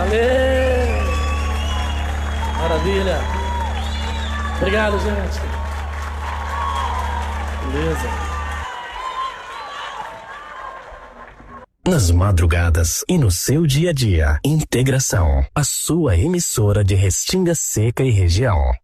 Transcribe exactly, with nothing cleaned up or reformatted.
Valeu! Maravilha! Obrigado, gente. Beleza. Nas madrugadas e no seu dia a dia. Integração, a sua emissora de Restinga Seca e região.